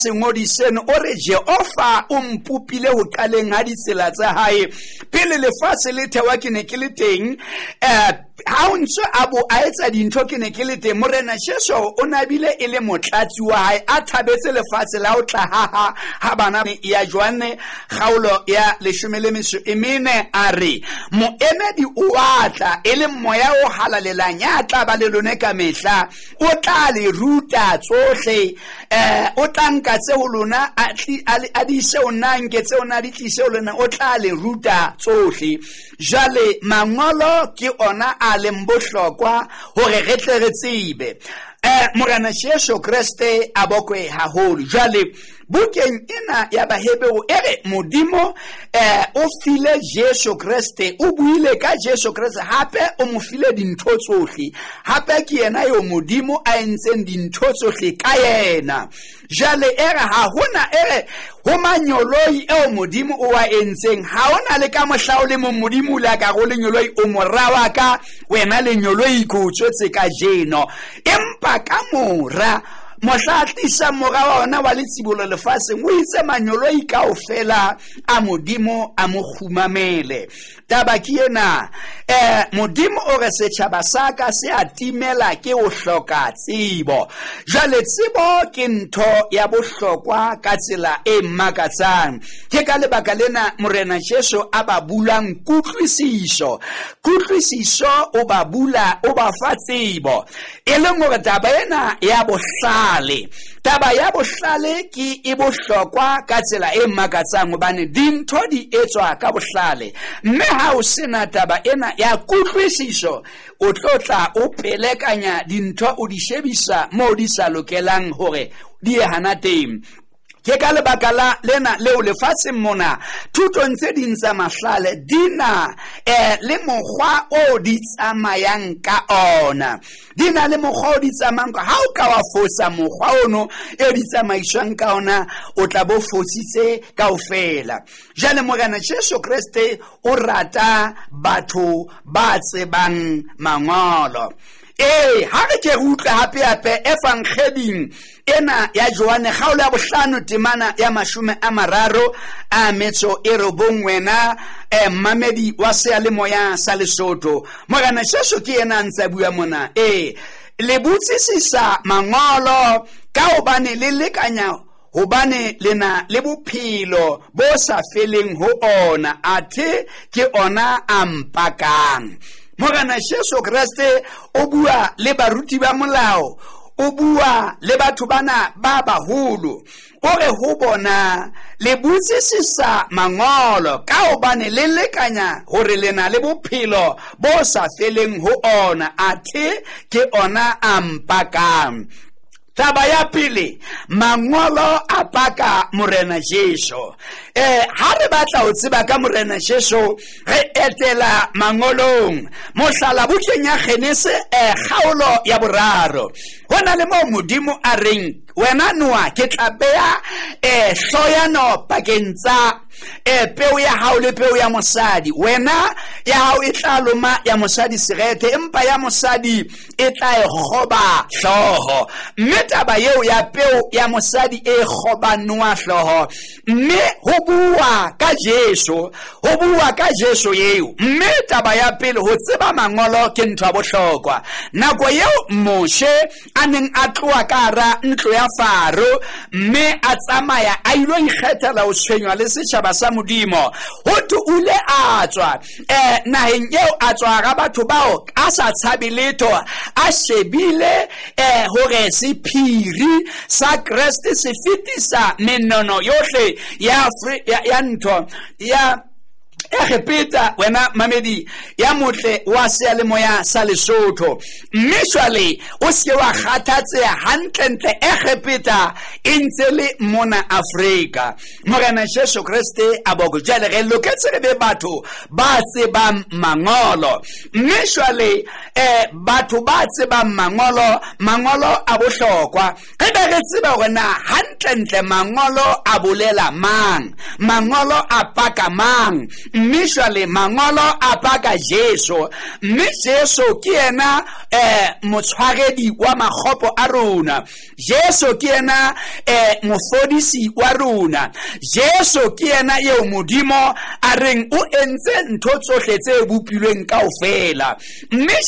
sengodi seno o re Jehova o mpupile ho qaleng ha ditsela tsa hae pele lefatshe le thewa ke ne ke le teng ha o ntse a etsa dintho ke ne ke le teng Morena Jesu o nabile e le motlatsi wa hae a thabetse lefatshe la o tla ha bana ya Johanne kgaolo ya 14 a re moemedi o atla e le moya o halalelang ya tla ba le lone ka mehla o tla le ruta tsohle o tlanka tse ho lona a di se o nanke tse ona di tlise ho lona o tla le ruta tsohle jale mangolo ke ona a le mbohlokwa hore re tle re tsebe Morena Jesu Kriste a bokwe haholo jale bukeng ena ya Bahebero ere modimo o file Jesu Kriste o buile ka Jesu Kriste hape o mo file dintho tsohle hape ke yena yo modimo a entseng dintho tsohle ka yena jale ere ha hona ere ho manyoloi e modimo o wa entseng ha hona le ka mohlaole mo modimo la ka go lenyoloi o morawa ka wena lenyoloi go tswetse ka jeno empa ka mora mohlatlisa mora wa ona wa letsibolo lefatsheng o itse manyoloi kaofela a modimo a mo khumamele taba ke ena modimo o re setjhaba sa ka se atimela ke o hloka tsebo jale tsebo ke ntho ya bohlokwa ka tsela e mmakatsang ke ka lebaka lena Morena Jesu a ba bulang kutlwisiso o ba bula o ba fa tsebo e leng hore taba ena ya bohlale taba ya bohlale ke e bohlokwa ka tsela e mmakatsang hobane dintho di etswa ka bohlale mme ha o sena taba ena ya kutlwisiso o tlotla o pelekanya dintho o di shebisa mo di sa lokelang hore di hana teng ke ka lebaka la lena leo lefatsheng mona thuto ntse di ntsa mahlale dina le mokgwa o di tsamayang ka ona dina le mokgwa o di tsamayang ka ha o ka wa fosa mokgwa ono e di tsamaiswang ka ona o tla bo fositse kaofela jale Morena Jesu Kriste o rata batho ba tsebang mangolo ha re ke utlwa hape evangelium ena ya Johanne kgaolo ya 5 temana ya 30 a metso e robong wena mamedi wa sealemoya sa Lesotho Morena Jesu ke ena ntse bua mona le butsisisa mangolo ka hobane le lekanya hobane lena le bophelo bo sa feleng ho ona athe ke ona ampakang Morena Jesu Kriste o bua le baruti ba molao o bua le batho bana ba baholo o re ho bona le butsisisa mangolo ka hobane le lekanya hore lena le bophelo bo sa feleng ho ona athe ke ona ampakang taba ya pele mangolo a paka Morena Jesu ha re batla ho tseba ka Morena Jesu re etela mangolong mohlala bukeng ya Genese kgaolo ya 3 hona le mo modimo a reng wena noa ke tla beya hloyano pakeng tsa peo ya hao le peo ya mosadi wena ya hao e tla loma ya mosadi serete empa ya mosadi e tla e khoba hloho mme taba yeo ya peo ya mosadi e khoba noa hloho mme ho bua ka Jesu yeo mme taba ya pele ho tseba mangolo ke ntho ya bohlokwa nako yeo Moshe a neng a tloa ka hara ntlo ya Faro mme a tsamaya a ilo ikgethela ho tshwenywa le setjhaba sa modimo ho tu ule a tswa naheng eo a tswa ga batho bao a sa tshabe letho a shebile hore sephiri sa Kriste se fetisa menono yohle ya ntho ya repeta wena mamedi ya motle wa sealemoya sa Lesotho mme jwale o se wa kgathatse hantle repeta intse le mona Afrika Morena Jesu Kriste a bogo jale re loketse re be batho ba tsebang mangolo mme jwale batho ba tsebang mangolo a bohlokwa re be re tseba hore na hantle mangolo a bolela mang mangolo a paka mang mme jwale mangolo a baka Jesu, mme Jesu ke yena motshwaredi wa makgopo a rona, Jesu ke yena mofodisi wa rona, Jesu ke yena eo modimo a reng o entse ntho tsohle tse bopilweng kaofela, mme